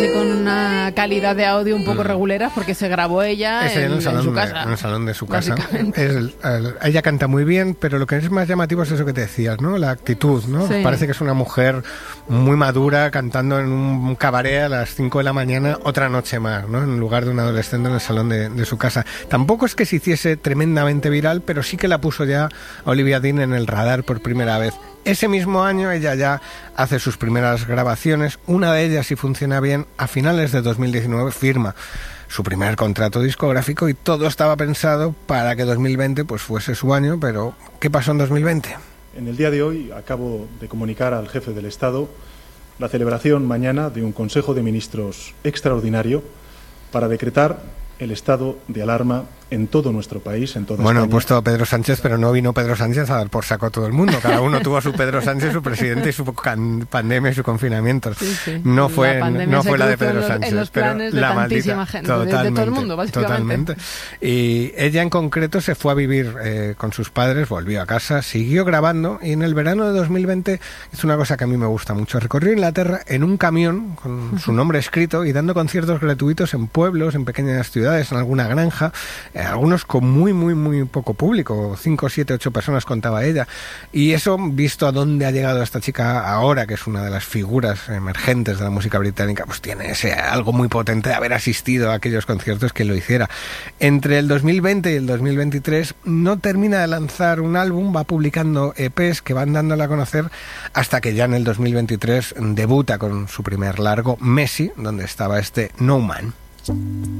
así con una calidad de audio un poco regulera, porque se grabó ella en su casa. En el salón de su casa. Ella canta muy bien, pero lo que es más llamativo es eso que te decías, ¿no? La actitud, ¿no? Sí. Parece que es una mujer muy madura cantando en un cabaret a las 5 de la mañana otra noche más, ¿no? En lugar de un adolescente en el salón de su casa. Tampoco es que se hiciese tremendamente viral, pero sí que la puso ya Olivia Dean en el radar por primera vez. Ese mismo año ella ya hace sus primeras grabaciones, una de ellas, si funciona bien, a finales de 2019 firma su primer contrato discográfico y todo estaba pensado para que 2020 pues fuese su año, pero ¿qué pasó en 2020? En el día de hoy acabo de comunicar al jefe del Estado la celebración mañana de un Consejo de Ministros extraordinario para decretar el estado de alarma en todo nuestro país, en toda España. He puesto a Pedro Sánchez, pero no vino Pedro Sánchez a dar por saco a todo el mundo. Cada uno tuvo a su Pedro Sánchez, su presidente y su pandemia y su confinamiento. Sí. No fue la de Pedro Sánchez, en los planes de tantísima gente, de todo el mundo, básicamente. Totalmente. Y ella en concreto se fue a vivir con sus padres, volvió a casa, siguió grabando y en el verano de 2020 hizo una cosa que a mí me gusta mucho. Recorrió Inglaterra en un camión con su nombre escrito y dando conciertos gratuitos en pueblos, en pequeñas ciudades, en alguna granja, algunos con muy poco público, 5, 7, 8 personas contaba ella. Y eso, visto a dónde ha llegado esta chica ahora, que es una de las figuras emergentes de la música británica, pues tiene ese algo muy potente de haber asistido a aquellos conciertos que lo hiciera. Entre el 2020 y el 2023 no termina de lanzar un álbum, va publicando EPs que van dándole a conocer hasta que ya en el 2023 debuta con su primer largo, Messi, donde estaba este No Man.